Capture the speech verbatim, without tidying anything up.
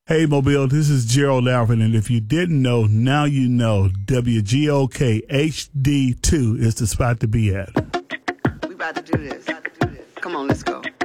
Hey, Mobile, this is Gerald Alvin, and if you didn't know, now you know W G O K H D two is the spot to be at. We about to do this. Come on, let's go.